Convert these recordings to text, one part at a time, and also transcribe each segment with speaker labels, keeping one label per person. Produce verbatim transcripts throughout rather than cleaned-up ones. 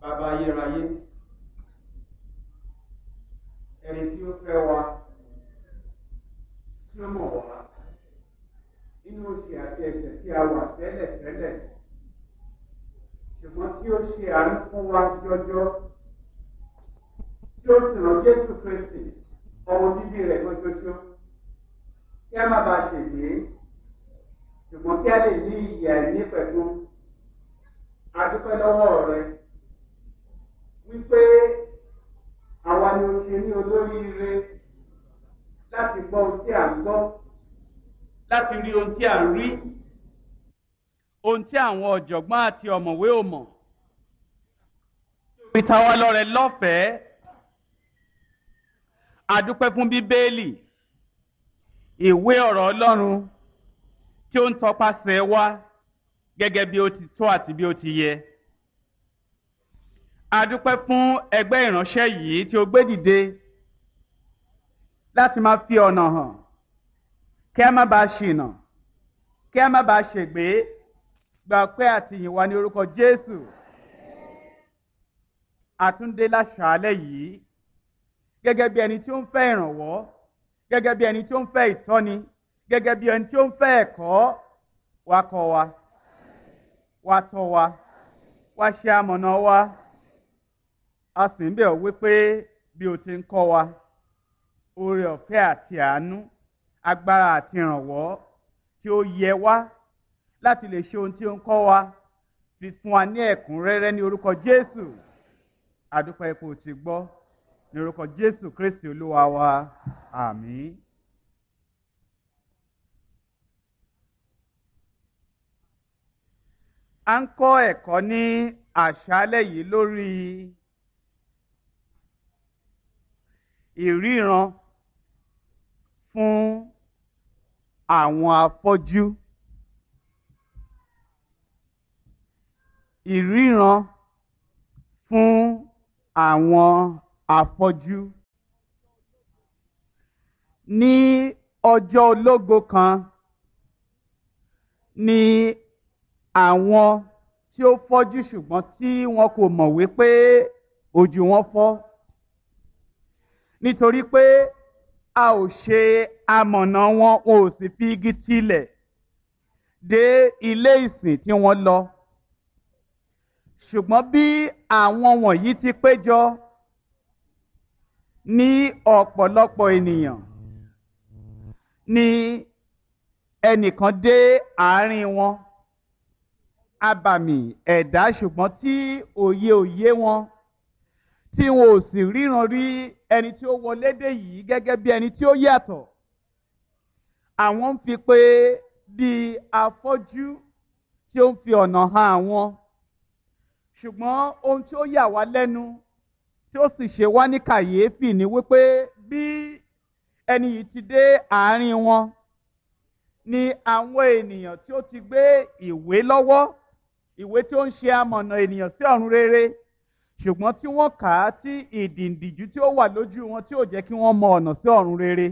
Speaker 1: bàbá ayérayé, ẹni tí ó fẹ́ wa, tí ó mọ̀ wá nínú òṣì àti ẹ̀ṣẹ̀ tí a wà tẹ́lẹ̀ tẹ́lẹ̀, ṣùgbọ́n tí ó ṣe àánú fún wa jọjọ, tí ó sì rán Jésù Kristi ọmọ bíbí rẹ̀ kan ṣoṣo, kí a má bàa ṣègbé, ṣùgbọ́n kí a lè ní ìyè àìnípẹ̀kun. A dúpẹ́ lọ́wọ́ rẹ wípé àwa ni o ṣe ní olóríire láti gbọ́ ohun tí à ń gbọ́, láti rí ohun tí à ń rí, ohun tí àwọn ọ̀jọ̀gbọ́n àti ọ̀mọ̀wé ò mọ̀. Fi ta wá lọ́rẹ lọ́fẹ̀ẹ́. A dúpẹ́ fún Bíbélì, ìwé ọ̀rọ̀ Ọlọ́run tí ó ń tọpasẹ̀ wa gẹ́gẹ́ bí ó ti tọ́ àti bí ó ti yẹ. A dúpẹ́ fún ẹgbẹ́ ìránṣẹ́ yìí tí ó gbé dìde láti máa fi ọ̀nà hàn, kí a má bàa ṣìnà, kí a má bàa ṣègbé. Gba ọpẹ́ àti ìyìn wa ní orúkọ Jésù. Àtúndé láṣàálẹ̀ yìí gẹ́gẹ́ bí ẹni tí ó ń fẹ́ ìrànwọ́, gẹ́gẹ́ bí ẹni tí ó ń fẹ́ ìtọ́ni, gẹ́gẹ́ bí ẹni tí ó ń fẹ́ ẹ̀kọ́. Wá kọ́ wa, wá tọ́ wa, wá ṣe amọ̀nà wa. A sì ń bẹ̀ ọ́ wípé bí o ti ń kọ́ wa, oore ọ̀fẹ́ àti àánú, agbára àti ìrànwọ́ tí ó yẹ wá láti lè ṣe ohun tí ó ń kọ́ wa, fi fún wa ní ẹ̀kúnrẹ́rẹ́ ní orúkọ Jésù. A dúpẹ́ ipò tí gbọ́ ní orúkọ Jésù Kristi Olúwa wa. Àmín. A ń kọ́ ẹ̀kọ́ ní àṣálẹ́ yìí lórí ìríran fún àwọn afọ́jú. Ìríran fún àwọn afọ́jú. Ní ọjọ́ ológo kan ni àwọn tí ó fọ́jú ṣùgbọ́n tí wọn kò mọ̀ wípé ojú wọn fọ́, nítorí pé a ò ṣe amọ̀nà wọn, wọn ò sì fi igi tilẹ̀ dé ilé ìsìn tí wọ́n lọ. Ṣùgbọ́n bí àwọn wọ̀nyí ti péjọ ní ọ̀pọ̀lọpọ̀ ènìyàn, ni ẹnìkan dé àárín wọn, abàmì ẹ̀dá ṣùgbọ́n tí òye òye wọn, tí wọn ò sì ríran rí ẹni tí ó wọlé dé yìí gẹ́gẹ́ bí ẹni tí ó yàtọ̀. Àwọn ń fi pé bí afọ́jú tí ó ń fi ọ̀nà hàn àwọn. Ṣùgbọ́n ohun tí ó yà wá lẹ́nu tí ó sì ṣe wá ní kàyéfì ni wípé bí ẹni yìí ti dé àárín wọn, ni àwọn ènìyàn tí ó ti gbé ìwé lọ́wọ́, ìwé tí ó ń ṣe amọ̀nà ènìyàn sí ọ̀run rere, ṣùgbọ́n tí wọ́n kà á tí ìdìǹdìjú tí ó wà lójú wọn tí ò jẹ́ kí wọ́n mọ ọ̀nà sí ọ̀run rere.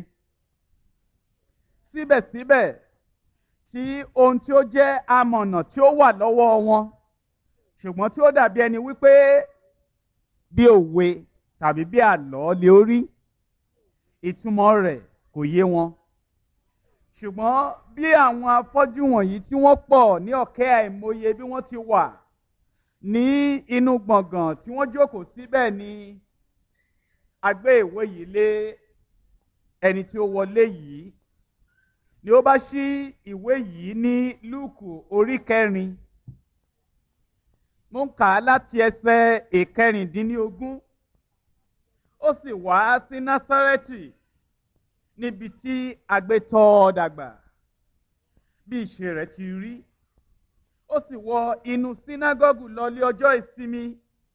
Speaker 1: Síbẹ̀síbẹ̀ tí ohun tí ó jẹ́ amọ̀nà tí ó wà lọ́wọ́ wọn, ṣùgbọ́n tí ó dàbí ẹni wípé bí òwe tàbí bí àlọ́ lè orí, ìtumọ̀ rẹ̀ kò yé wọn. Ṣùgbọ́n bí àwọn afọ́jú wọ̀nyí tí wọ́n pọ̀ ní ọ̀kẹ́ àìmọye bí wọ́n ti wà ní inú gbọ̀ngàn tí wọ́n jókòó síbẹ̀, ni a gbé ìwé yìí lé ẹni tí ó wọlé yìí, ni ó bá ṣí ìwé yìí ní Lúùkù orí kẹrin. Mo ń kà á láti ẹsẹ̀ ìkẹrìndínlógún. Ó sì wá sí Násárẹ́tì, níbi tí a gbé tọ́ ọ dàgbà, bí ìṣe rẹ̀ ti rí. Ó sì wọ inú sínágọ́gù lọ ní ọjọ́ ìsinmi.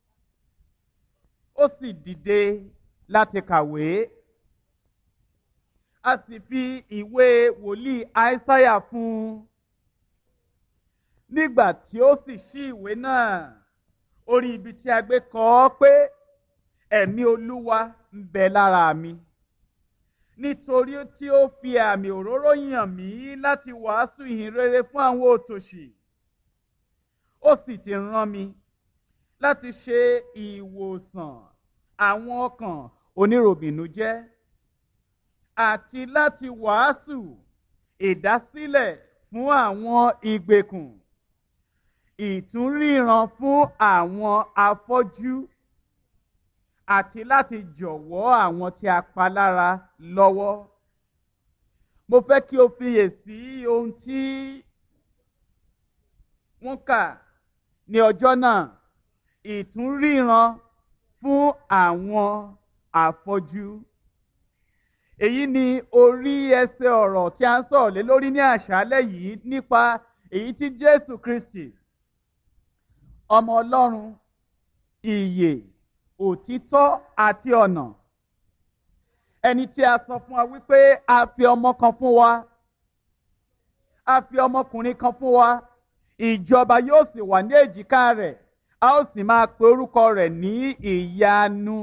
Speaker 1: Ó sì dìde láti kàwé. A sì fi ìwé wòlíì Áísáyà fún un. Nígbà tí ó sì ṣí ìwé náà, ó rí ibi tí a gbé kọ ọ́ pé ẹ̀mí Olúwa ń bẹ lára mi, nítorí tí ó fi àmì òróró yàn mí láti wàásù ìhìn rere fún àwọn òtòṣì. Ó sì ti rán mi láti ṣe ìwòsàn àwọn ọkàn oníròbìnújẹ́ àti láti wàásù ìdásílẹ̀ fún àwọn ìgbèkùn, ìtúnríran fún àwọn afọ́jú àti láti jọ̀wọ́ àwọn tí a pa lára lọ́wọ́. Mo fẹ́ kí o fiyèsí ohun tí wọ́n kà ní ọjọ́ náà, ìtúnríran fún àwọn afọ́jú. Èyí ni orí ẹsẹ̀ ọ̀rọ̀ tí a ń sọ̀rọ̀ lé lórí ní àṣálẹ́ yìí nípa èyí tí Jésù Kristi, ọmọ Ọlọ́run, ìyè, òtítọ́ àti ọ̀nà, ẹni tí a sọ fún wa wípé a fi ọmọ kan fún wa, a fi ọmọkùnrin kan fún wa, ìjọba yóò sì wà ní èjìká rẹ̀, a ó sì máa pe orúkọ rẹ̀ ní ìyanu,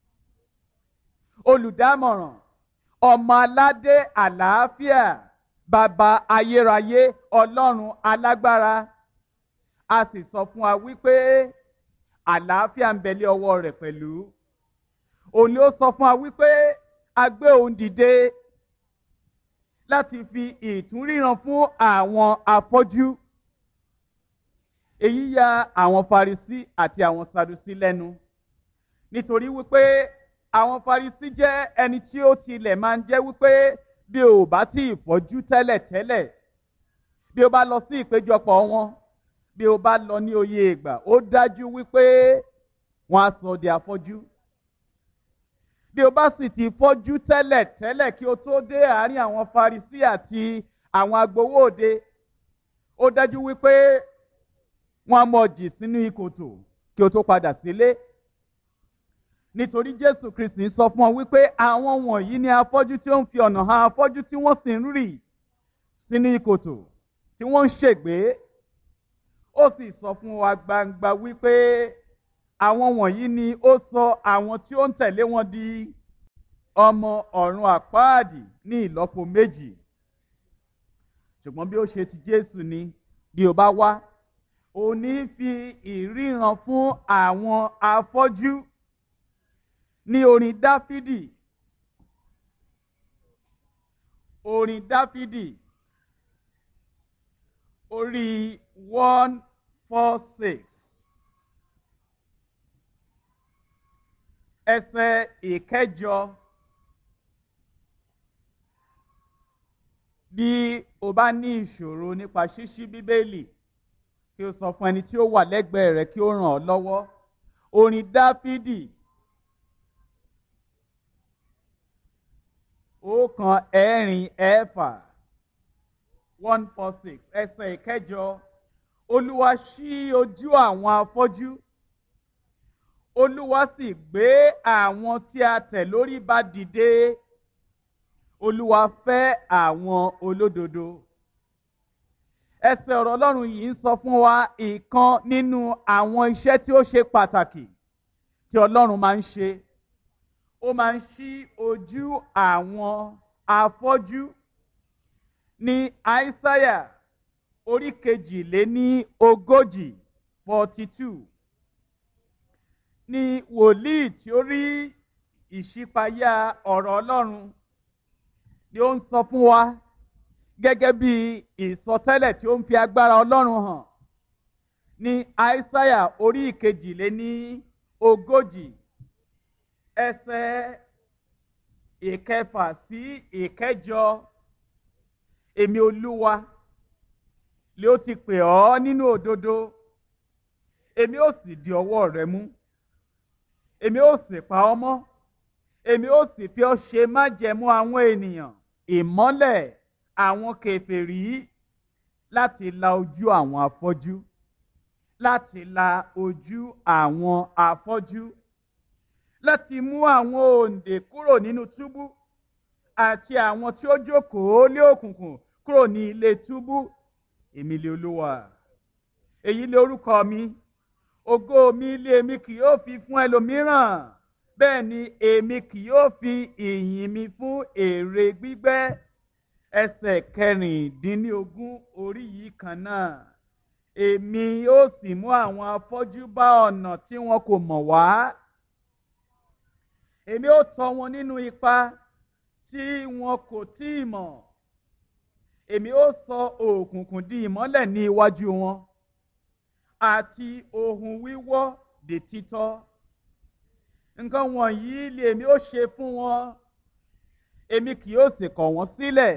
Speaker 1: olùdámọ̀ràn, ọmọ aládé àlàáfíà, bàbá ayérayé, ọlọ́run alágbára. A sì sọ fún wa wípé àlàáfíà ń bẹ lé ọwọ́ rẹ̀ pẹ̀lú. Òun ni ó sọ fún wa wípé a gbé òun dìde láti fi ìtúnríran fún àwọn afọ́jú. Èyí ya àwọn Farisí àti àwọn Sadusí lẹ́nu, nítorí wípé àwọn Farisí jẹ́ ẹni tí ó tilẹ̀ máa ń jẹ́ wípé bí o bá tí ì fọ́jú tẹ́lẹ̀ tẹ́lẹ̀, bí o bá lọ sí ìpéjọpọ̀ wọn, bí o bá lọ ní oyè ìgbà, ó dájú wípé wọ́n á sọ di afọ́jú. Bí o bá sì ti fọ́jú tẹ́lẹ̀ tẹ́lẹ̀ kí o tó dé àárín àwọn Farisí àti àwọn agbowó òde, ó dájú wípé wọ́n á mọ̀ jì sínú ìkòtò kí o tó padà sílé. Nítorí Jésù Kristi sọ fún ọ wípé àwọn wọ̀nyí ni afọ́jú tí ó ń fi ọ̀nà hàn afọ́jú tí wọ́n sì ń rì sínú ìkòtò tí wọ́n ń ṣègbé. Ó sì sọ fún wa gbangba wípé àwọn wọ̀nyí ni ó sọ àwọn tí ó ń tẹ̀lé wọn di ọmọ ọ̀run àpáàdì ní ìlọ́po méjì. Ṣùgbọ́n bí ó ṣe ti Jésù ni, bí o bá wá, ó ní fi ìríran fún àwọn afọ́jú. Ní orin Dáfídì, orin Dáfídì orí one four six, ẹsẹ̀ ìkẹjọ. Bí o bá ní ìṣòro nípa ṣíṣí Bíbélì, kí o sọ fún ẹni tí ó wà lẹ́gbẹ̀ẹ́ rẹ kí ó ràn ọ́ lọ́wọ́. Orin Dáfídì ọ̀kan ẹ̀rin ẹ̀fà, one four six, ẹsẹ̀ ìkẹjọ. Olúwa ṣí ojú àwọn afọ́jú, Olúwa sì gbé àwọn tí a tẹ̀ lórí ba dìde. Olúwa fẹ́ àwọn olódodo. Ẹsẹ̀ ọ̀rọ̀ Ọlọ́run yìí ń sọ fún wa ìkan nínú àwọn iṣẹ́ tí ó ṣe pàtàkì tí Ọlọ́run máa ń ṣe. Ó máa ń ṣí ojú àwọn afọ́jú. Ní Aísáyà orí kejìléní ogójì, forty two, ní wòlíì tí ó rí ìṣípayá ọ̀rọ̀ Ọlọ́run ni ó ń sọ fún wa gẹ́gẹ́ bí ìsọtẹ́lẹ̀ tí ó ń fi agbára Ọlọ́run hàn. Ní Aísáyà orí kejìléní ogójì, ẹsẹ̀ ìkẹfà sí ìkẹjọ. Èmi Olúwa lé ó ti pè ọ́ nínú òdodo, èmi ó sì di ọwọ́ rẹ mú, èmi ó sì pa ọ́ mọ́, èmi ó sì fi ọ́ ṣe májẹ̀mú àwọn ènìyàn, ìmọ́lẹ̀ àwọn kèfèrí, láti la ojú àwọn afọ́jú, láti la ojú àwọn afọ́jú, láti mú àwọn òǹdè kúrò nínú túbú àti àwọn tí ó jókòó lé òkùnkùn kúrò ní ilé túbú. Èmi lé Olúwa, èyí lé orúkọ mi, ògo mi lé èmi kì yóò fi fún ẹlòmíràn, bẹ́ẹ̀ ni èmi kì yóò fi ìyìn mi fún èrè gbígbẹ́. Ẹsẹ̀ kẹrìndínlógún orí yìí kan náà, èmi yóò sì mú àwọn afọ́jú bá ọ̀nà tí wọn kò mọ̀ wá. Èmi ó tọ́ wọn nínú ipa tí wọn kò tíì mọ̀. Èmi ó sọ òkùnkùn di ìmọ́lẹ̀ ní iwájú wọn, àti ohun wíwọ́ di títọ́. Nǹkan wọ̀nyí lèmi ó ṣe fún wọn, èmi kì yóò sì kọ̀ wọ́n sílẹ̀.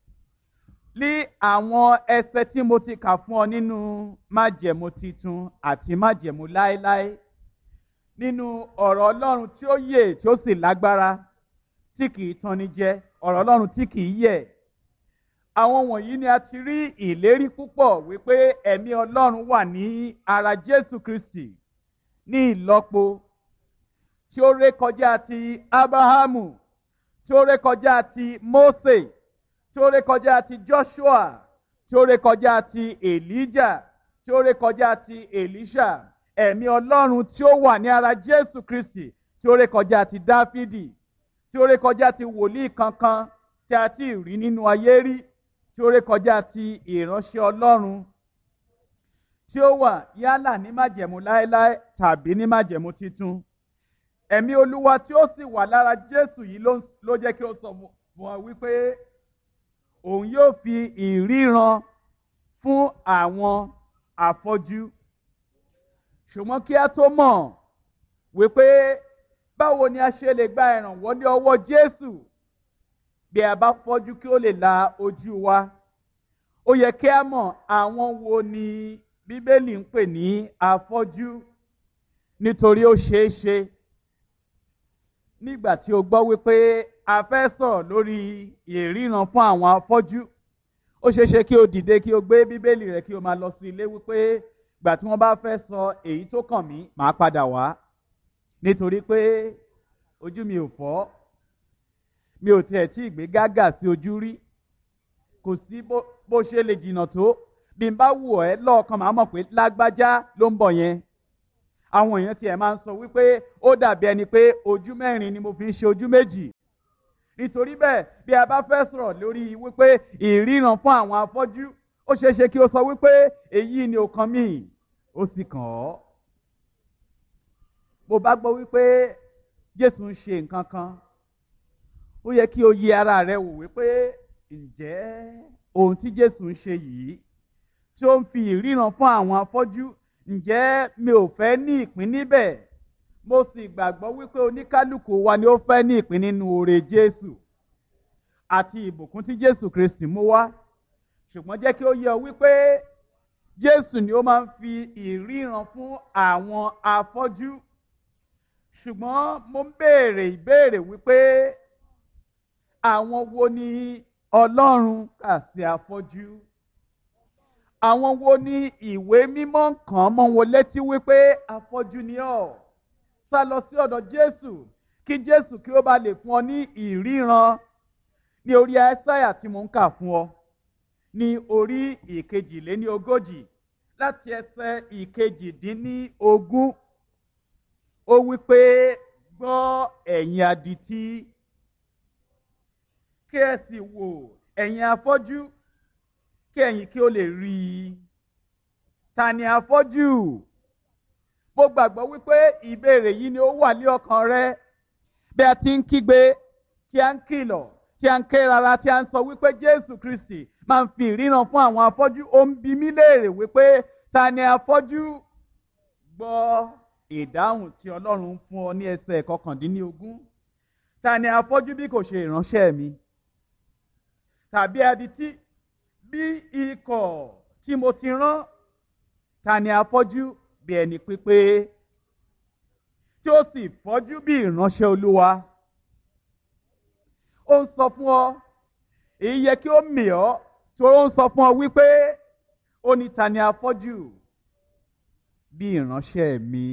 Speaker 1: Ní àwọn ẹsẹ̀ tí mo ti kà fún ọ nínú májẹ̀mú titun àti májẹ̀mú láéláé, nínú ọ̀rọ̀ Ọlọ́run tí ó yè tí ó sì lágbára, tí kì í tanni jẹ, ọ̀rọ̀ Ọlọ́run tí kì í yẹ̀. Àwọn wọ̀nyí ni a ti rí ìlérí púpọ̀ wípé ẹ̀mí Ọlọ́run wà ní ara Jésù Kristi ní ìlọ́po tí ó rékọjá ti Ábáhámù, tí ó rékọjá ti Mósè, tí ó rékọjá ti Joshua, tí ó rékọjá ti Èlíjà, tí ó rékọjá ti Èlíṣà. Ẹ̀mí Ọlọ́run tí ó wà ní ara Jésù Kristi, tí ó rékọjá ti Dáfídì, tí ó rékọjá ti wòlíì kankan tí a ti rí nínú ayé rí, tí ó rékọjá ti ìránṣẹ́ Ọlọ́run tí ó wà yálà ní májẹ̀mú láéláé tàbí ní májẹ̀mú titun. Ẹ̀mí Olúwa tí ó sì wà lára Jésù yìí ló jẹ́ kí ó sọ fún wa wípé òun yóò fi ìríran fún àwọn afọ́jú. Ṣùgbọ́n kí a tó mọ̀ wípé báwo ni a ṣe lè gba ìrànwọ́ ní ọwọ́ Jésù bí a bá fọ́jú kí ó lè la ojú wa, ó yẹ kí a mọ̀ àwọn wo ni Bíbélì ń pè ní afọ́jú, nítorí ó ṣeé ṣe nígbà tí o gbọ́ wípé a fẹ́ sọ̀rọ̀ lórí ìríran fún àwọn afọ́jú, ó ṣeé ṣe kí o dìde kí o gbé Bíbélì rẹ kí o máa lọ sí ilé wípé ìgbà tí wọ́n bá fẹ́ sọ èyí tó kàn mí màá padà wá, nítorí pé ojú mi ò fọ́, mi ò tiẹ̀ tí ì gbé gágà sí ojú rí, kò sí bó ṣe lè jìnnà tó, bí n bá wù ẹ́ lọ́ọ̀kan màá mọ̀ pé lágbájá ló ń bọ̀ yẹn. Àwọn èèyàn tiẹ̀ máa ń sọ wípé ó dàbí ẹni pé ojú mẹ́rin ni mo fi ń ṣe ojú méjì. Nítorí bẹ́ẹ̀ bí a bá fẹ́ sọ̀rọ̀ lórí wípé ìríran fún àwọn afọ́jú, ó ṣeé ṣe kí o sọ wípé èyí ni ó kàn mí, ó sì kàn ọ́. Bó bá gbọ́ wípé Jésù ń ṣe nǹkan kan, ó yẹ kí o yẹ ara rẹ wò wípé ǹjẹ́ ohun tí Jésù ń ṣe yìí tí ó ń fi ìríran fún àwọn afọ́jú, ǹjẹ́ mi ò fẹ́ ní ìpín níbẹ̀? Mo sì gbàgbọ́ wípé oníkálùkù wa ni ó fẹ́ ní ìpín nínú oore Jésù àti ìbùkún tí Jésù Kristi mú wá. Ṣùgbọ́n jẹ́ kí ó yé ọ wípé Jésù ni ó máa ń fi ìríran fún àwọn afọ́jú. Ṣùgbọ́n mo ń béèrè ìbéèrè wípé àwọn wo ni Ọlọ́run kà sí afọ́jú? Àwọn wo ni ìwé mímọ́ kàn mọ́ wọn létí wípé afọ́jú ni ọ́? Sá lọ sí ọ̀dọ̀ Jésù kí Jésù kí ó bá lè fún ọ ní ìríran. Ní orí Áísáyà tí mo ń kà fún ọ, ní orí ìkejìléní ogójì láti ẹsẹ̀ ìkejìdínlógún, ó wípé gbọ́ ẹ̀yin adití, kí ẹ sì wò ẹ̀yin afọ́jú, kí ẹ̀yin kí ó lè rí i. Ta ni afọ́jú? Mo gbàgbọ́ wípé ìbéèrè yìí ni ó wà ní ọkàn rẹ bí a ti ń kígbe, tí a ń kìlọ̀, tí a ń ké rara, tí a ń sọ wípé Jésù Kristi máa ń fi ìríran fún àwọn afọ́jú. Ó ń bi mí léèrè wípé ta ni afọ́jú? Gbọ́ ìdáhùn tí Ọlọ́run ń fún ọ ní ẹsẹ̀ kọkàndínlógún. Ta ni afọ́jú bí kò ṣe ìránṣẹ́ mi? Tàbí adití bí ikọ̀ tí mo ti rán? Ta ni afọ́jú bí ẹni pípé tí ó sì fọ́jú bí ìránṣẹ́ Olúwa? Ó ń sọ fún ọ, èyí yẹ kí ó mì ọ́, torí ó ń sọ fún ọ wípé ó ní ta ni afọ́jú bí ìránṣẹ́ mi.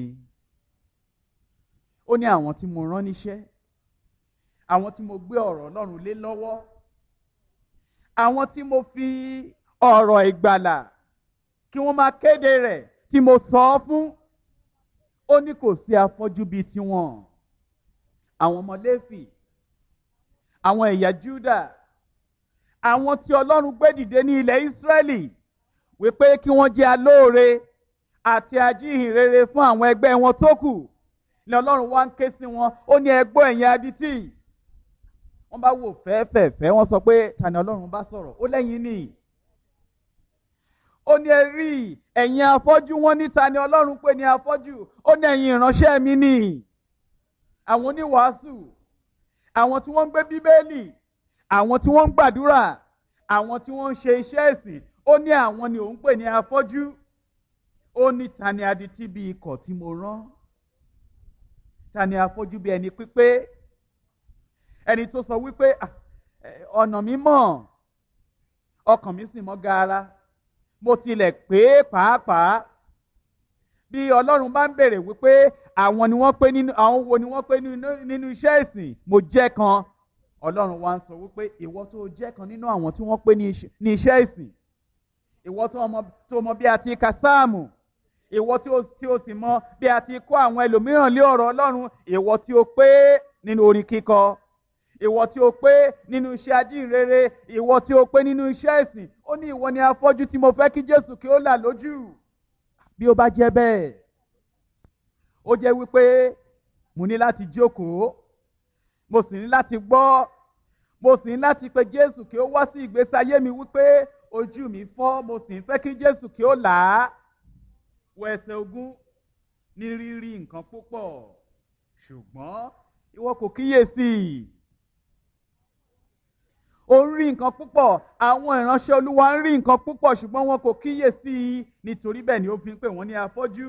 Speaker 1: Ó ní àwọn tí mo rán níṣẹ́, àwọn tí mo gbé ọ̀rọ̀ Ọlọ́run lé lọ́wọ́, àwọn tí mo fi ọ̀rọ̀ ìgbàlà kí wọ́n máa kéde rẹ̀ tí mo sọ ọ́ fún. Ó ní kò sí afọ́jú bíi tiwọn. Àwọn ọmọ Léfì, àwọn ẹ̀yà Júdà, àwọn tí Ọlọ́run gbé dìde ní ilẹ̀ Ísírẹ́lì, wípé kí wọ́n jẹ́ alóore àti ajíhìnrere fún àwọn ẹgbẹ́ wọn tó kù ni Ọlọ́run wá ń ké sí wọn. Ó ní ẹ gbọ́ ẹ̀yin adití. Wọ́n bá wò fẹ́ẹ́fẹ́ẹ́fẹ́ wọ́n sọ pé ta ni Ọlọ́run bá sọ̀rọ̀? Ó lẹ́yìn ni. Ó ní ẹ rí ẹ̀yin afọ́jú. Wọ́n ní ta ni Ọlọ́run pè ní afọ́jú? Ó ní ẹ̀yin ìránṣẹ́ mi ni. Àwọn oníwàásù, àwọn tí wọ́n ń gbé bíbélì, àwọn tí wọ́n ń gbàdúrà, àwọn tí wọ́n ń ṣe iṣẹ́ ẹ̀sìn. Ó ní àwọn ni òun pè ní afọ́jú. Ó ní ta ni adití bí ikọ̀ tí mo rán? Ta ni afọ́jú bí ẹni pípé? Ẹni tó sọ wípé ọ̀nà mi mọ́, ọkàn mi sì mọ́ gaara, mo tilẹ̀ pé pàápàá. Bí Ọlọ́run bá ń bèrè wípé àwọn ni wọ́n pé nínú àwọn wo ni wọ́n pé nínú iṣẹ́ ìsìn, mo jẹ́ kan. Ọlọ́run wá ń sọ wípé ìwọ tó jẹ́ kan nínú àwọn tí wọ́n pé ní iṣẹ́ ìsìn, ìwọ tó mọ bí a ti ka sáàmù, ìwọ tí o sì mọ bí a ti kọ́ àwọn ẹlòmíràn lé ọ̀rọ̀ Ọlọ́run, ìwọ tí o pé nínú orin kíkọ, ìwọ tí o pé nínú iṣẹ́ ajínrere, ìwọ tí o pé nínú iṣẹ́ ìsìn. Ó ní ìwọ ni afọ́jú tí mo fẹ́ kí Jésù kí ó là lójú. Bí ó bá jẹ́ bẹ́ẹ̀, ó jẹ́ wípé mo ní láti jókòó, mo sì ní láti gbọ́, mo sì ní láti pe Jésù kí ó wá sí ìgbésí ayé mi wípé ojú mi fọ́, mo sì ń fẹ́ kí Jésù kí ó là á. Wọ ẹsẹ̀ ogún, ní rírí nǹkan púpọ̀ ṣùgbọ́n ìwọ kò kíyèsí. Ó ń rí nǹkan púpọ̀, àwọn ìránṣẹ́ Olúwa ń rí nǹkan púpọ̀ ṣùgbọ́n wọn kò kíyèsí. Nítorí bẹ́ẹ̀ ni ó fi ń pè wọ́n ní afọ́jú.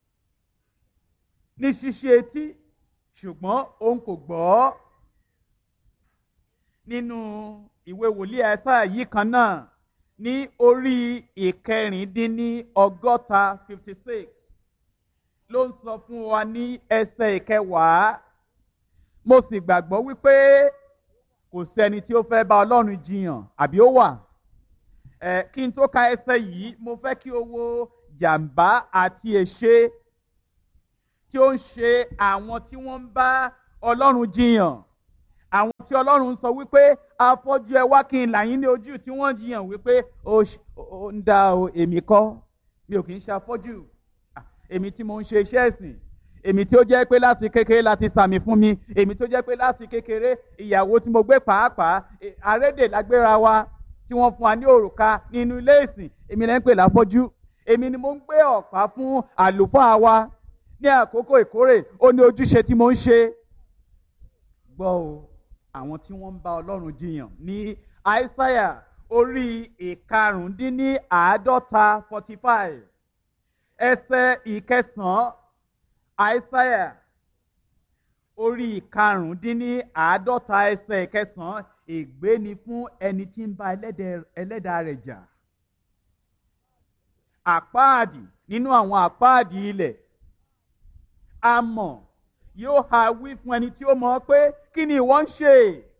Speaker 1: Ní ṣíṣí etí ṣùgbọ́n òun kò gbọ́. Nínú ìwé wòlíì Àìsáyà yìí kan náà, ní orí ìkẹrìndínní ọgọ́ta fifty six ló ń sọ fún wa ní ẹsẹ̀ ìkẹwàá. Mo sì gbàgbọ́ wípé kò sẹ́ni tí ó fẹ́ bá Ọlọ́run jiyàn, àbí ó wà? Ẹ kí n tó ka ẹsẹ̀ yìí, mo fẹ́ kí o wo jàǹbá àti èṣe tí ó ń ṣe àwọn tí wọ́n ń bá Ọlọ́run jiyàn. Àwọn tí Ọlọ́run sọ wípé afọ́jú ẹ wá kí n là yín ní ojú, tí wọ́n jiyàn wípé ó ń dá o, èmi kọ́, mi ò kì í ṣe afọ́jú. Èmi tí mo ń ṣe iṣẹ́ ẹ̀sìn, èmi tí ó jẹ́ pé láti kékeré láti sàmì fún mi, èmi tó jẹ́ pé láti kékeré ìyàwó tí mo gbé pàápàá arédè lágbéra wa tí wọ́n fún wa ní òrùka nínú ilé ìsìn, èmi lẹ́ ń pè láfọ́jú. Èmi ni mo ń gbé ọ̀pá fún àlùfáà wa ní àkókò ìkórè, ó ní ojúṣe tí mo ń ṣe. Gbọ́ o, àwọn tí wọ́n ń bá Ọlọ́run jiyàn ní Àìsáyà orí ìkarùndínní àádọ́ta forty five ẹsẹ̀ ìkẹsàn-án. Àìsáyà orí ìkarùndínní àádọ́ta ẹsẹ̀ ìkẹsàn-án. Ègbé ni fún ẹni tí ń bá ẹlẹ́dàá rẹ̀ jà. Àpáàdì nínú àwọn àpáàdì ilẹ̀, amọ̀ yóò ha wí fún ẹni tí ó mọ̀ pé kí ni ìwọ ń ṣe?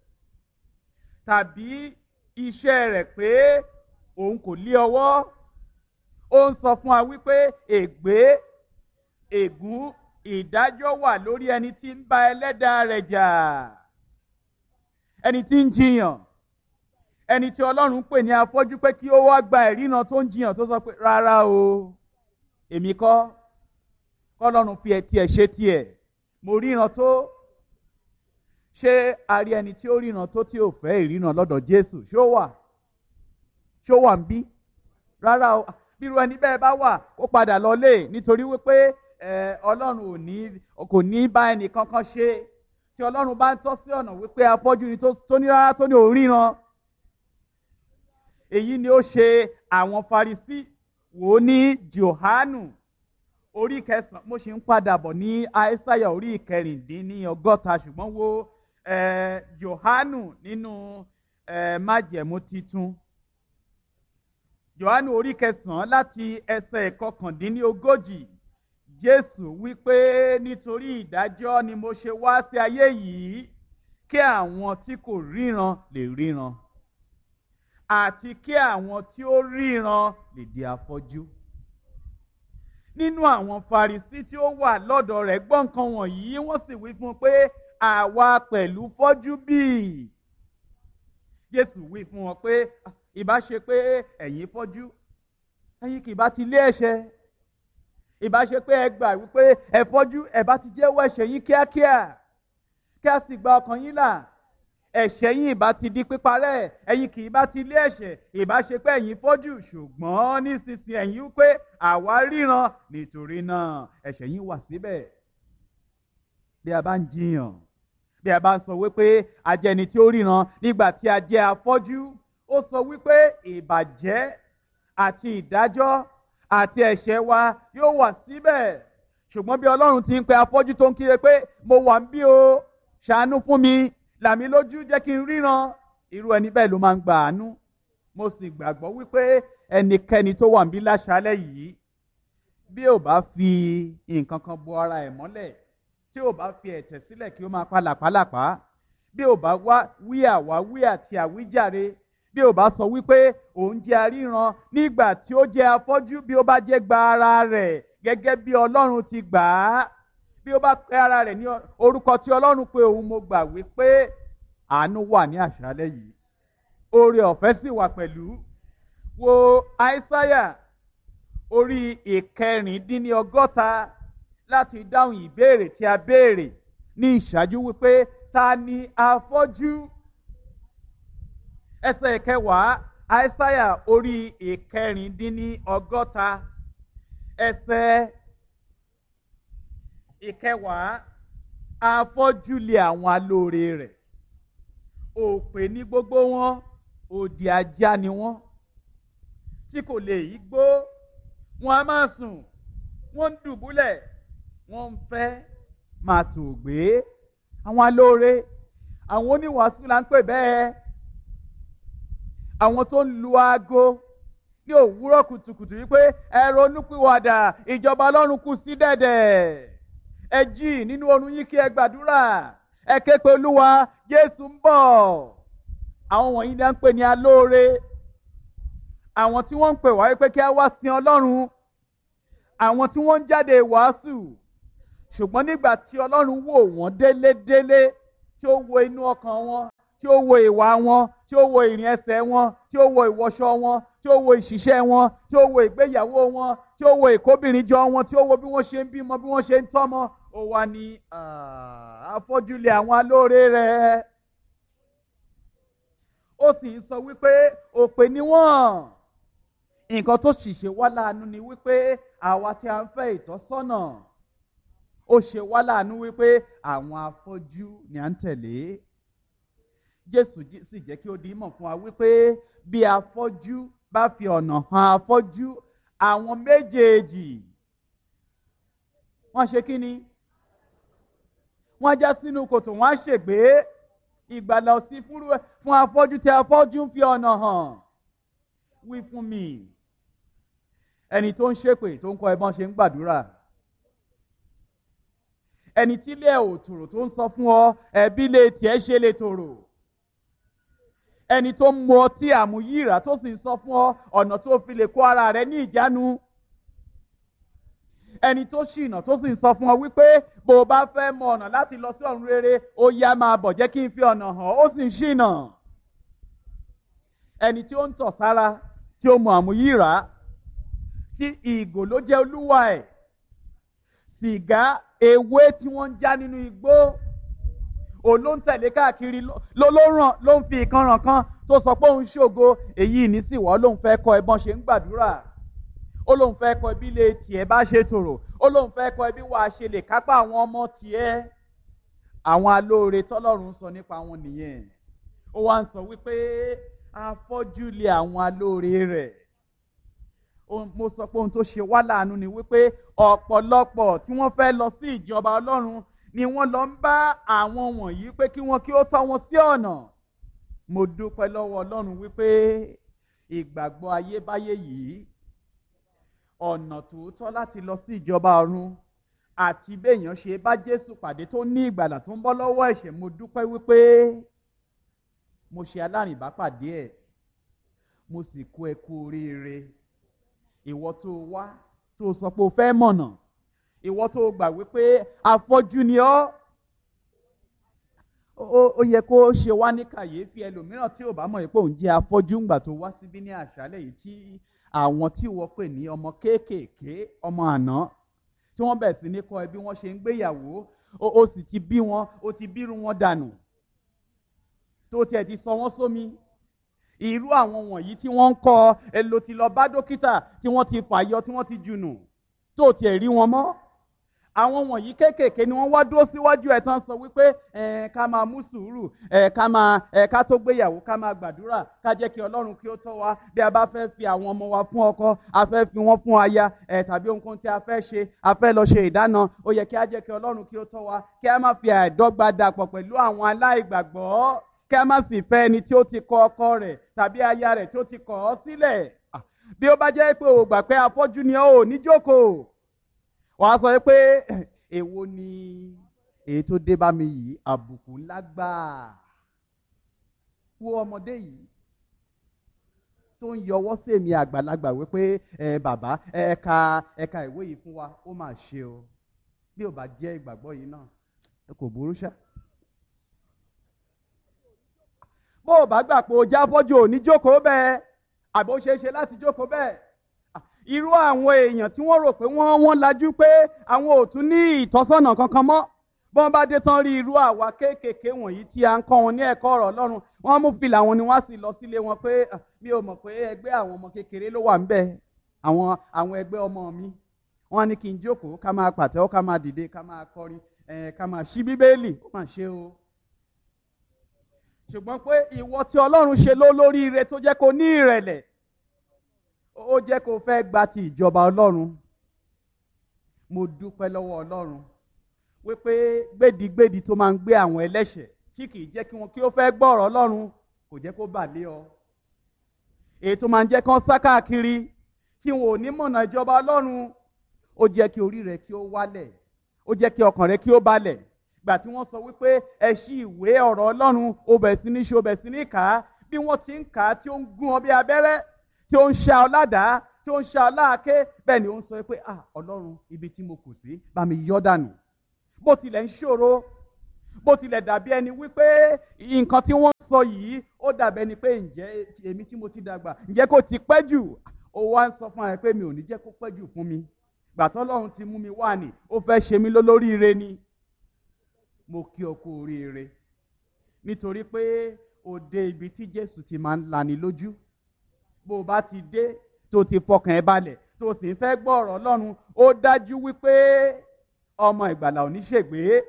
Speaker 1: Tàbí iṣẹ́ rẹ̀ pé òun kò lé ọwọ́. Ó ń sọ fún wa wípé ègbé, ègún, ìdájọ́ wà lórí ẹni tí ń bá ẹlẹ́dàá rẹ̀ jà, ẹni tí ń jiyàn, ẹni tí Ọlọ́run pè ní afọ́jú pé kí ó wá gba ìríran tó ń jiyàn tó sọ pé rárá o, èmi kọ́, kọ́lọ́run fi ẹtì ẹ̀ ṣe tiẹ̀, mo ríran tó. Ṣé a rí ẹni tí ó ríran tó tí ò fẹ́ ìríran lọ́dọ̀ Jésù? Ṣé ó wà? Ṣé ó wà ń bí? Rárá o. Bírú ẹni bẹ́ẹ̀ bá wà, kó padà lọlé, nítorí wípé Ọlọ́run ò ní kò ní bá ẹnì kankan ṣe. Tí Ọlọ́run bá ń tọ́ sí ọ̀nà wípé afọ́jú ni tó ní rárá tó ní òríran. Èyí ni ó ṣe àwọn Farisí. Wò ó ní Jòhánù orí kẹsàn-án, mo ṣì ń padà bọ̀ ní Àìsáyà orí ìkẹrìndínní ọgọ́ta, ṣùgbọ́n wo Jòhánù nínú májẹ̀mú titun. Jòhánù orí kẹsàn-án láti ẹsẹ̀ ìkọkàndínní ogójì. Jésù wípé nítorí ìdájọ́ ni mo ṣe wá sí ayé yìí, kí àwọn tí kò ríran lè ríran, àti kí àwọn tí ó ríran lè di afọ́jú. Nínú àwọn Farisí tí ó wà lọ́dọ̀ rẹ̀ gbọ́ nǹkan wọ̀nyí, wọ́n sì wí fún un pé àwa pẹ̀lú fọ́jú bí? Jésù wí fún wọn pé ìbá ṣe pé ẹ̀yin fọ́jú, ẹ̀yin kì bá ti lé ẹ̀ṣẹ̀, ìbá ṣe pé ẹ gbà wípé ẹ fọ́jú, ẹ bá ti jẹ́wọ́ ẹ̀ṣẹ̀ yín kíákíá kí a sì gba ọkàn yín là, ẹ̀ṣẹ̀ yín ìbá ti di píparẹ́, ẹ̀yin kì í bá ti lé ẹ̀ṣẹ̀, ìbá ṣe pé ẹ̀yin fọ́jú, ṣùgbọ́n nísinsìnyí ẹ̀yin wípé àwa ríran, nítorí náà ẹ̀ṣẹ̀ yín wà síbẹ̀. Bí a bá ń jiyàn, bí a bá ń sọ wípé a jẹ́ ẹni tí ó ríran nígbà tí a jẹ́ afọ́jú, ó sọ wípé ìbàjẹ́ àti ìdájọ́ àti ẹ̀ṣẹ̀ wa yóò wà síbẹ̀. Ṣùgbọ́n bí Ọlọ́run ti ń pe afọ́jú tó ń kíre pé mo wà ń bí o, ṣàánú fún mi, là mí lójú, jẹ́ kí n ríran, irú ẹni bẹ́ẹ̀ ló máa ń gba àánú. Mo sì gbàgbọ́ wípé ẹnikẹ́ni tó wà ń bí láṣálẹ́ yìí, bí ò bá fi nǹkan kan bo ara ẹ̀ mọ́lẹ̀, tí ò bá fi ẹ̀tẹ̀ sílẹ̀ kí ó máa pa làpálàpá, bí ò bá wá wí àwáwí àti àwíjàre, bí ò bá sọ wípé òun jẹ́ aríran nígbà tí ó jẹ́ afọ́jú, bí ó bá jẹ́ gba ara rẹ̀ gẹ́gẹ́ bí Ọlọ́run ti gbà á, bí ó bá pe ara rẹ̀ ní orúkọ tí Ọlọ́run pé òun, mo gbà wípé àánú wà ní àṣálẹ́ yìí, oore ọ̀fẹ́ sì wà pẹ̀lú. Wo Aísáyà orí ìkẹrìndínlọ́gọ́ta láti dáhùn ìbéèrè tí a béèrè ní ìṣáájú wípé ta ni afọ́jú? Ẹsẹ̀ ìkẹwàá, Aísáyà orí ìkẹrìndínlọ́gọ́ta ẹsẹ̀ ìkẹwàá, afọ́jú lé àwọn alóore rẹ̀, òpè ní gbogbo wọn, òdì ajá ni wọ́n, tí kò lè yí gbó, wọn a máa sùn, wọ́n ń dùbúlẹ̀, wọ́n ń fẹ́ máa tò gbé. Àwọn alóore, àwọn oníwàásù là ń pè bẹ́ẹ̀, àwọn tó ń lu aago ní òwúrọ̀ kùtùkùtù wípé ẹ ronúpìwàdà, ìjọba Ọlọ́run kù sí dẹ̀dẹ̀, ẹ jí nínú oorun yín kí ẹ gbàdúrà, ẹ ké pe Olúwa, Jésù ń bọ̀. Àwọn wọ̀nyí ni à ń pè ní alóore, àwọn tí wọ́n ń pè wá wípé kí a wá sin Ọlọ́run, àwọn tí wọ́n ń jáde wàásù, ṣùgbọ́n nígbà tí Ọlọ́run wò wọ́n délédélé, tí ó wo inú ọkàn wọn, tí ó wo ìwà wọn, tí ó wo ìrìn ẹsẹ̀ wọn, tí ó wo ìwọṣọ wọn, tí ó wo ìṣiṣẹ́ wọn, tí ó wo ìgbéyàwó wọn, tí ó wo ìkóbìnrin jọ wọn, tí ó wo bí wọ́n ṣe ń bímọ, bí wọ́n ṣe ń tọ́mọ, ó wá ní afọ́jú lé àwọn alóore rẹ̀. Ó sì ń sọ wípé òpè ni wọ́n. Nǹkan tó sì ṣe wá láàánú ni wípé àwa tí a ń fẹ́ ìtọ́sọ́nà, ó ṣe wá láàánú wípé àwọn afọ́jú ni à ń tẹ̀lé. Jésù sì jẹ́ kí ó di mọ̀ fún wa wípé bí afọ́jú bá fi ọ̀nà hàn afọ́jú, àwọn méjèèjì wọ́n ṣe kí ni? Wọ́n já sínú kòtò, wọ́n á ṣègbé. Ìgbàlà ò sí fún afọ́jú tí afọ́jú ń fi ọ̀nà hàn. Wí fún mi, ẹni tó ń ṣépè tó ń kọ́ ẹ bọ́n ṣe ń gbàdúrà, ẹni tí ilé ẹ̀ ò tòrò tó ń sọ fún ọ ẹbí lè tiẹ̀ ṣe lè tòrò, ẹni tó ń mu ọtí àmúyíra tó sì ń sọ fún ọ ọ̀nà tó fi lè kó ara rẹ ní ìjánu, ẹni tó ṣìnà tó sì ń sọ fún ọ wípé bó o bá fẹ́ mọ ọ̀nà láti lọ sí ọ̀run rere, ó yá máa bọ̀ jẹ́ kí n fi ọ̀nà hàn, ó sì ń ṣìnà. Ẹni tí ó ń tọ̀ sára, tí ó mu àmúyíra, tí ìgò ló jẹ́ olúwa ẹ̀, sìgá, ewé tí wọ́n ń já nínú igbó, òun ló ń tẹ̀lé káàkiri, ló ló ràn ló ń fi ìkanràn kan tó sọ pé òun ṣògo, èyí ní sì wọ́ lóun fẹ́ kọ́ ẹbọn ṣe ń gbàdúrà, ó lóun fẹ́ kọ́ ẹbí lè tiẹ̀ bá ṣe tòrò, ó lóun fẹ́ kọ́ ẹbí wàá ṣe lè kápá àwọn ọmọ tiẹ̀. Àwọn alóore tọ́lọ́run sọ nípa wọn nìyẹn. Ó wá ń sọ wípé afọ́jú lé àwọn alóore rẹ̀. Mo sọ pé ohun tó ṣe wá láàánú ni wípé ọ̀pọ̀lọpọ̀ tí wọ́n fẹ́ lọ sí ìjọba Ọlọ́run ni wọ́n lọ ń bá àwọn wọ̀nyí pé kí wọ́n kí ó tọ́ wọn sí ọ̀nà. Mo dúpẹ́ lọ́wọ́ Ọlọ́run wípé ìgbàgbọ́ ayébáyé yìí, ọ̀nà tòótọ́ láti lọ sí ìjọba ọ̀run àti béèyàn ṣe bá Jésù pàdé tó ní ìgbàlà tó ń bọ́ lọ́wọ́ ẹ̀ṣẹ̀, mo dúpẹ́ wípé mo ṣe alárìnbápàdé ẹ̀, mo sì kó ẹ kú oríire. Ìwọ tó wá tó sọ pé o fẹ́ mọ̀nà, ìwọ tó gbà wípé afọ́jú ni ọ́, ó yẹ kó ṣe wá ní kàyéfì. Ẹlòmíràn tí ò bá mọ̀ pé òun jẹ́ afọ́jú ńgbà tó wá síbí ní àṣálẹ́ yìí tí àwọn tí wọ́n pè ní ọmọ kéékèèké, ọmọ àná, tí wọ́n bẹ̀rẹ̀ sí ní kọ́ ẹ bí wọ́n ṣe ń gbéyàwó, ó sì ti bí wọn, ó ti bírú wọn dànù, tó tiẹ̀ ti sọ wọ́n sómi. Irú àwọn wọ̀nyí tí wọ́n ń kọ́ ẹ ló ti lọ bá dókítà tí wọ́n ti fàyọ, tí wọ́n ti jùnù, tó tiẹ̀ rí wọn mọ́. Àwọn wọ̀nyí kéékèèké ni wọ́n wá dúró síwájú ẹ̀ tán sọ wípé ẹ̀ ká máa mú sùúrù, ẹ̀ ká máa ẹ̀ ká tó gbéyàwó ká máa gbàdúrà, ká jẹ́ kí Ọlọ́run kí ó tọ́ wa bí a bá fẹ́ fi àwọn ọmọ wa fún ọkọ, a fẹ́ fi wọ́n fún aya, ẹ̀ tàbí ohunkóhun tí a fẹ́ ṣe, a fẹ́ lọ ṣe ìdáná, ó yẹ kí a jẹ́ kí Ọlọ́run kí ó tọ́ wa, kí a má fi àìdọ́gba dàpọ̀ pẹ̀lú àwọn aláìgbàgbọ́, kí a má sì fẹ́ ẹni tí ó ti kọ ọkọ rẹ̀ tàbí aya rẹ̀ tí ó ti kọ̀ ọ́ sílẹ̀. Bí ó bá jẹ́ pé o gbà pé afọ́jú ni ọ́ ò ní jókòó, wàá sọ pé èwo ni èyí tó dé bá mi yìí, àbùkù ńlá gbáà. Wo ọmọdé yìí tó ń yọwọ́ sí èmi àgbàlagbà wípé ẹ bàbá ẹ ka ẹ ka ìwé yìí fún wa, ó mà ṣe o. Bí ò bá jẹ́ ìgbàgbọ́ yìí náà ẹ kò burú ṣá. Bó o bá gbà pé o jáfọ́jú ò ní jókòó bẹ́ẹ̀, àbó ṣeé ṣe láti jókòó bẹ́ẹ̀. Irú àwọn èèyàn tí wọ́n rò pé wọ́n wọ́n lajú pé àwọn ò tún ní ìtọ́sọ́nà kankan mọ́, bọ́n bá dé tán rí irú àwa kéékèèké wọ̀nyí tí a ń kọ́ wọn ní ẹ̀kọ́ ọ̀rọ̀ Ọlọ́run, wọ́n mú fìlà wọn ni wọ́n sì lọ sílé wọn pé mi ò mọ̀ pé ẹgbẹ́ àwọn ọmọ kékeré ló wà ńbẹ̀, àwọn àwọn ẹgbẹ́ ọmọ mi, wọ́n ní kí n jókòó ká máa pàtẹ́wọ́, ká máa dìde, ká máa kọrin, ká máa ṣí Bíbélì, ó mà ṣe o. Ṣùgbọ́n pé ìwọ tí Ọlọ́run ṣe ló lóríire tó jẹ́ kó ní ìrẹ̀lẹ̀, ó jẹ́ kó fẹ́ gba ti ìjọba Ọlọ́run. Mo dúpẹ́ lọ́wọ́ Ọlọ́run wípé gbèdígbèdí tó máa ń gbé àwọn ẹlẹ́ṣẹ̀ tí kìí jẹ́ kí wọn kí ó fẹ́ gbọ́ ọ̀rọ̀ Ọlọ́run kò jẹ́ kó bà lé ọ. Èyí tó máa ń jẹ́ kán sá káàkiri tí wọn ò ní mọ̀nà ìjọba Ọlọ́run, ó jẹ́ kí orí rẹ kí ó wálẹ̀, ó jẹ́ kí ọkàn rẹ kí ó balẹ̀. Gbà tí wọ́n sọ wípé ẹ ṣí ìwé ọ̀rọ̀ Ọlọ́run, ó bẹ̀ sí ní ṣe, ó bẹ̀ sí ní kà á, bí wọ́n ti ń kà á tí ó ń gún ọ bí abẹ́rẹ́, tí ó ń ṣá ọ ládàá, tí ó ń ṣá ọ láàké, bẹ́ẹ̀ ni ó ń sọ pé ah Ọlọ́run, ibi tí mo kù sí bá mi yọ́ dànù. Bó tilẹ̀ ń ṣòro, bó tilẹ̀ dàbí ẹni wípé nǹkan tí wọ́n sọ yìí ó dàbí ẹni pé ǹjẹ́ èmi tí mo ti dàgbà ǹjẹ́ kò ti pẹ́ jù, ó wá ń sọ fún ẹ pé mi ò ní jẹ́ kó pẹ́ jù fún mi. Gbà tí Ọlọ́run ti mú mi wá ní, ó fẹ́ ṣe mí lólóríire ni. Mo kí ọ kú oríire nítorí pé o dé ibi tí Jésù ti máa ń lani lójú. Bó o bá ti dé tó ti fọkàn ẹ balẹ̀ tó sì ń fẹ́ gbọ́ ọ̀rọ̀ Ọlọ́run, ó dájú wípé ọmọ ìgbàlà ò ní ṣègbé.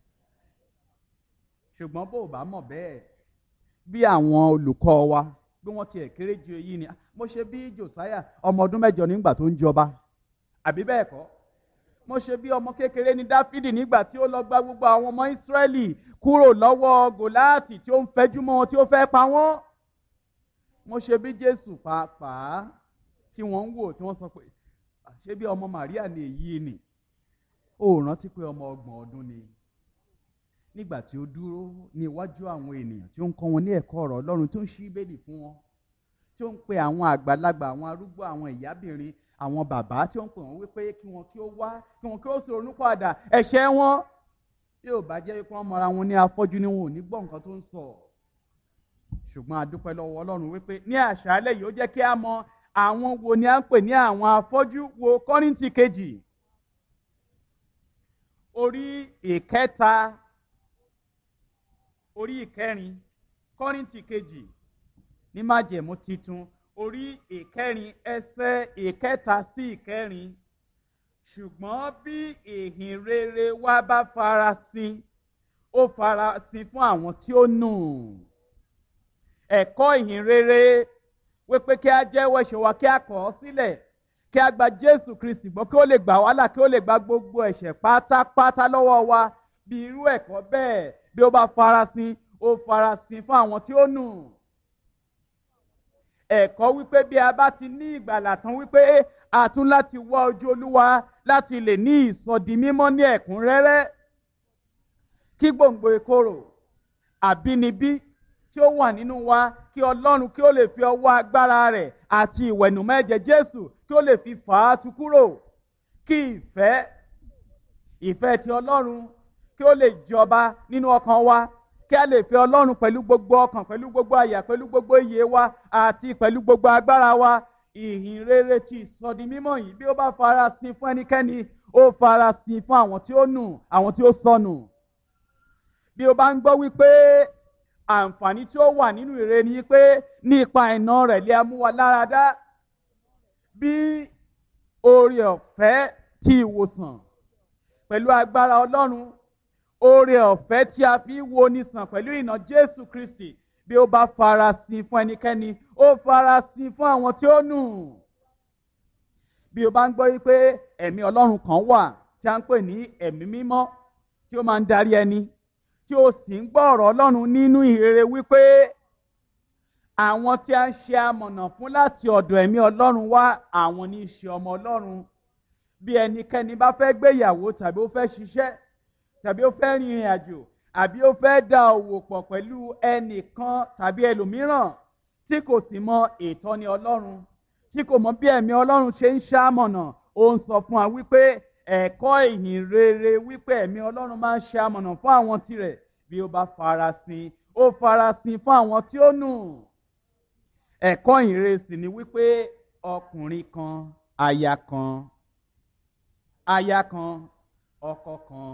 Speaker 1: Ṣùgbọ́n bó o bá mọ̀ bẹ́ẹ̀, bí àwọn olùkọ́ wa bí wọ́n ti ẹ̀ kéré ju èyí ni, mo ṣe bí Jòsáyà ọmọ ọdún mẹ́jọ nígbà tó ń jọba, àbí bẹ́ẹ̀ kọ́? Mo ṣe bí ọmọ kékeré ní Dáfídì nígbà tí ó lọ gba gbogbo àwọn ọmọ Ísírẹ́lì kúrò lọ́wọ́ Gòláàtì tí ó ń fẹjú mọ́ wọn, tí ó fẹ́ pa wọ́n. Mo ṣe bí Jésù pàápàá tí wọ́n ń wò tí wọ́n sọ pé ṣé bí ọmọ Màríà ni èyí ni? Ó rántí pé ọmọ ọgbọ̀n ọdún ni nígbà tí ó dúró ní iwájú àwọn ènìyàn tí ó ń kọ́ wọn ní ẹ̀kọ́ ọ̀rọ̀ Ọlọ́run, tó ń ṣí Bíbélì fún wọn, tí ó ń pe àwọn àgbàlagbà, àwọn arúgbó, àwọn ìyábìnrin, àwọn bàbá, tí ó ń pè wọ́n wípé kí wọn kí ó wá, kí wọn kí ó sì ronú padà ẹ̀ṣẹ̀ wọn. Bí ò bá jẹ́ wípé wọ́n mọra wọn ní afọ́jú ni wọn ò ní gbọ́ nǹkan tó ń sọ. Ṣùgbọ́n a dúpẹ́ lọ́wọ́ Ọlọ́run wípé ní àṣálẹ́ yìí ó jẹ́ kí a mọ àwọn wo ni a ń pè ní àwọn afọ́jú. Wo Kọ́ríńtì kejì orí ìkẹta, orí ìkẹrin, Kọ́ríńtì kejì ní májẹ̀mú titun orí ìkẹrin ẹsẹ̀ ìkẹta sí ìkẹrin. Ṣùgbọ́n bí ìhìn rere wa bá farasin, ó farasin fún àwọn tí ó nù. Ẹ̀kọ́ ìhìn rere wípé kí a jẹ́wọ́ ẹ̀ṣẹ̀ wa, kí a kọ̀ ọ́ sílẹ̀, kí a gba Jésù Kristi gbọ́, kí ó lè gbà wá là, kí ó lè gba gbogbo ẹ̀ṣẹ̀ pátápátá lọ́wọ́ wa. Bí irú ẹ̀kọ́ bẹ́ẹ̀ bí ó bá farasin, ó farasin fún àwọn tí ó nù. Ẹ̀kọ́ wípé bí a bá ti ní ìgbàlà tán wípé a tún láti wá ojú Olúwa láti lè ní ìsọdi mímọ́ ní ẹ̀kúnrẹ́rẹ́, kí gbòǹgbò ìkorò àbínibí tí ó wà nínú wa, kí Ọlọ́run kí ó lè fi ọwọ́ agbára rẹ̀ àti ìwẹ̀nùmọ́ ẹ̀jẹ̀ Jésù kí ó lè fi fà á tu kúrò, kí ìfẹ́ ìfẹ́ ti Ọlọ́run kí ó lè jọba nínú ọkàn wa, kí a lè fẹ́ Ọlọ́run pẹ̀lú gbogbo ọkàn, pẹ̀lú gbogbo àyà, pẹ̀lú gbogbo ìyè wa àti pẹ̀lú gbogbo agbára wa, ìhìn rere ti ìsọdi mímọ́ yìí bí ó bá farasin fún ẹnikẹ́ni ó farasin fún àwọn tí ó nù àwọn tí ó sọnù. Bí o bá ń gbọ́ wípé àǹfààní tí ó wà nínú ìre ni pé nípa iná rẹ̀ lé amú wa lára dá, bí oore ọ̀fẹ́ ti ìwòsàn pẹ̀lú agbára Ọlọ́run, oore ọ̀fẹ́ tí a fi wo ni sàn pẹ̀lú ìnà Jésù Kristi, bí ó bá farasin fún ẹnikẹ́ni ó farasin fún àwọn tí ó nù. Bí o bá ń gbọ́ wípé ẹ̀mí Ọlọ́run kan wà tí a ń pè ní ẹ̀mí mímọ́ tí ó máa ń darí ẹni, tí ó sì ń gbọ́ ọ̀rọ̀ Ọlọ́run nínú ìrere wípé àwọn tí a ń ṣe amọ̀nà fún láti ọ̀dọ̀ ẹ̀mí Ọlọ́run wá, àwọn ní í ṣe ọmọ Ọlọ́run. Bí ẹnikẹ́ni bá fẹ́ gbéyàwó tàbí ó fẹ́ ṣiṣẹ́ tàbí ó fẹ́ rin ìrìn àjò àbí ó fẹ́ dá òwò pọ̀ pẹ̀lú ẹnìkan tàbí ẹlòmíràn tí kò sì mọ ìtọ́ni Ọlọ́run, tí kò mọ bí ẹ̀mí Ọlọ́run ṣe ń ṣamọ̀nà, ó ń sọ fún wa wípé ẹ̀kọ́ ìhìn rere wípé ẹ̀mí Ọlọ́run máa ń ṣamọ̀nà fún àwọn tirẹ̀, bí ó bá farasin ó farasin fún àwọn tí ó nù. Ẹ̀kọ́ ìhìn rere sì ni wípé ọkùnrin kan aya kan, aya kan ọkọ kan.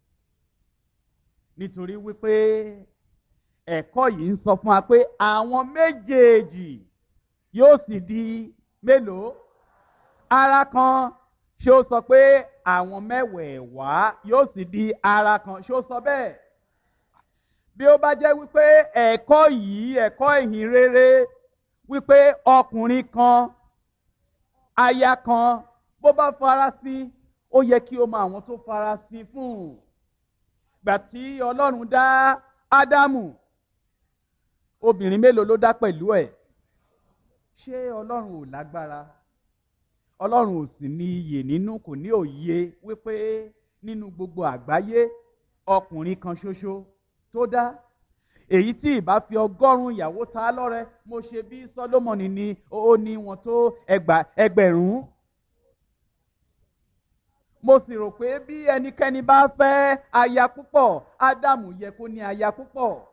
Speaker 1: Nítorí wípé ẹ̀kọ́ yìí ń sọ fún wa pé àwọn méjèèjì yóò sì di mélòó? Ara kan. Ṣé ó sọ pé àwọn mẹ́wẹ̀ẹ̀wá yóò sì di ara kan? Ṣé ó sọ bẹ́ẹ̀? Bí ó bá jẹ́ wípé ẹ̀kọ́ yìí, ẹ̀kọ́ ìhìn rere wípé ọkùnrin kan aya kan, bó bá farasin ó yẹ kí o mọ àwọn tó farasin fún un. Gbà tí Ọlọ́run dá Ádámù, obìnrin mélòó ló dá pẹ̀lú ẹ̀? Ṣé Ọlọ́run ò lágbára? Ọlọ́run ò sì ní iyè nínú, kò ní òye wípé nínú gbogbo àgbáyé ọkùnrin kan ṣoṣo tó dá, èyí tí ìbá fi ọgọ́rùn-ún ìyàwó ta lọ́rẹ, mo ṣe bí Sólómọ́nì ni ó ní wọn tó ẹgbẹ̀rún. Mo sì rò pé bí ẹnikẹ́ni bá fẹ́ aya púpọ̀, Ádámù yẹ kó ní aya púpọ̀.